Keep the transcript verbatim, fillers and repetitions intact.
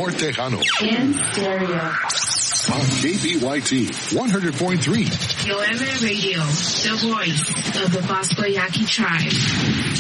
more Tejano. In stereo. On K B Y T one hundred point three. Yoeme Radio, the voice of the Basbayaki tribe.